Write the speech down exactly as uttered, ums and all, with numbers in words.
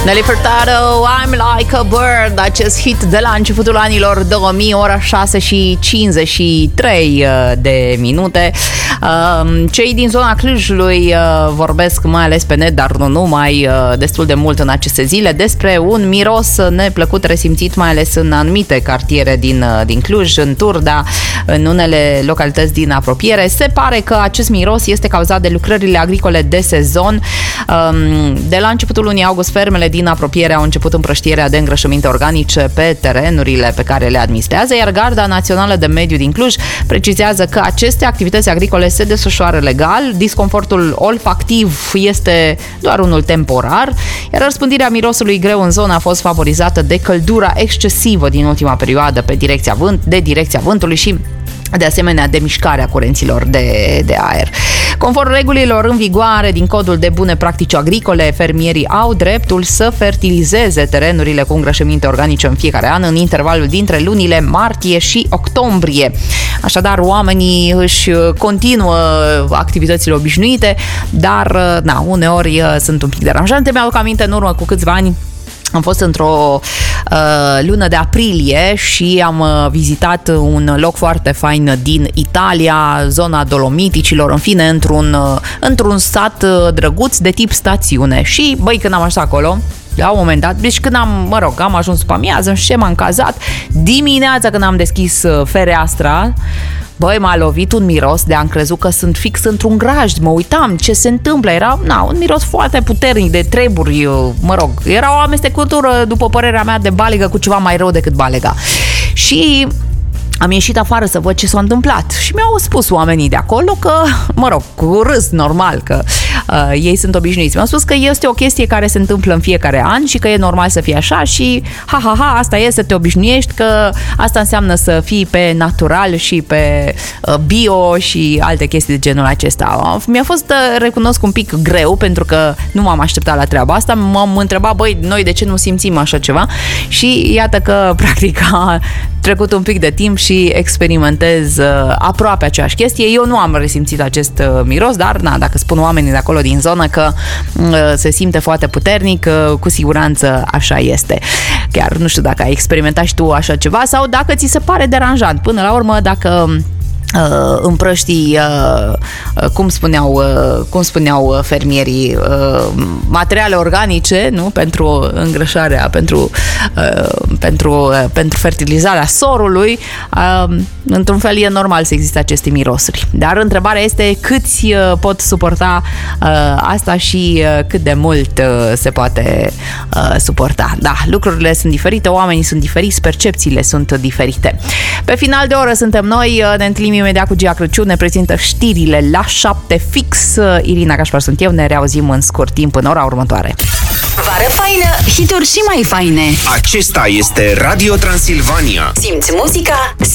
Nelly Furtado, I'm Like a Bird, acest hit de la începutul anilor două mii, ora șase și cincizeci și trei de minute. Cei din zona Clujului vorbesc mai ales pe net, dar nu numai, destul de mult în aceste zile, despre un miros neplăcut resimțit, mai ales în anumite cartiere din, din Cluj, în Turda, în unele localități din apropiere. Se pare că acest miros este cauzat de lucrările agricole de sezon. De la începutul lunii august, fermele din apropiere au început împrăștierea de îngrășăminte organice pe terenurile pe care le administrează, iar Garda Națională de Mediu din Cluj precizează că aceste activități agricole se desfășoară legal, disconfortul olfactiv este doar unul temporar, iar răspândirea mirosului greu în zonă a fost favorizată de căldura excesivă din ultima perioadă pe direcția vânt, de direcția vântului și de asemenea de mișcarea curenților de, de aer. Conform regulilor în vigoare din codul de bune practici agricole, fermierii au dreptul să fertilizeze terenurile cu îngrășăminte organice în fiecare an, în intervalul dintre lunile martie și octombrie. Așadar, oamenii își continuă activitățile obișnuite, dar, na, uneori sunt un pic deranjante. Mi-aduc aminte, în urmă cu câțiva ani, am fost într-o uh, lună de aprilie și am uh, vizitat un loc foarte fain din Italia, zona Dolomiticilor, în fine, într-un, uh, într-un sat uh, drăguț de tip stațiune. Și, băi, când am ajuns acolo, la un moment dat, deci când am, mă rog, am ajuns după amiază și m-am cazat, dimineața când am deschis uh, fereastra, băi, m-a lovit un miros de am crezut că sunt fix într-un grajd. Mă uitam ce se întâmplă. Era, na, un miros foarte puternic de treburi, mă rog. Era o amestecătură, după părerea mea, de balegă cu ceva mai rău decât balega. Și am ieșit afară să văd ce s-a întâmplat și mi-au spus oamenii de acolo că, mă rog, cu râs normal, că uh, ei sunt obișnuiți. Mi-au spus că este o chestie care se întâmplă în fiecare an și că e normal să fie așa și ha, ha, ha, asta e să te obișnuiești, că asta înseamnă să fii pe natural și pe uh, bio și alte chestii de genul acesta. Mi-a fost, uh, recunosc, un pic greu pentru că nu m-am așteptat la treaba asta. M-am întrebat, băi, noi de ce nu simțim așa ceva? Și iată că, practic, a trecut un pic de timp și experimentez uh, aproape aceeași chestie. Eu nu am resimțit acest uh, miros, dar na, dacă spun oamenii de acolo din zonă că uh, se simte foarte puternic, uh, cu siguranță așa este. Chiar nu știu dacă ai experimentat și tu așa ceva sau dacă ți se pare deranjant. Până la urmă, dacă Uh, împrăștii, uh, uh, cum spuneau, uh, cum spuneau fermierii, uh, materiale organice, nu? Pentru îngrășarea, pentru, uh, pentru, uh, pentru fertilizarea sorului, uh, într-un fel e normal să existe aceste mirosuri. Dar întrebarea este câți uh, pot suporta uh, asta și uh, cât de mult uh, se poate uh, suporta. Da, lucrurile sunt diferite, oamenii sunt diferiți, percepțiile sunt diferite. Pe final de oră suntem noi, uh, ne întâlnim imediat cu Gia Crăciun, ne prezintă știrile la șapte fix. Irina Cașpar sunt eu, ne reauzim în scurt timp în ora următoare. Vară faină, hituri și mai faine. Acesta este Radio Transilvania. Simți muzica,